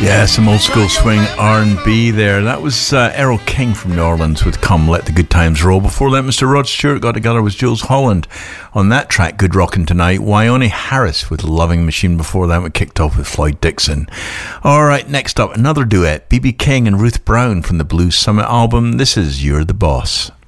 Yeah, some old school swing R&B there. That was Errol King from New Orleans with Come Let the Good Times Roll. Before that, Mr. Rod Stewart got together with Jules Holland on that track, Good Rockin' Tonight. Wyone Harris with Loving Machine. Before that, we kicked off with Floyd Dixon. All right, next up, another duet, B.B. King and Ruth Brown from the Blues Summit album. This is You're the Boss.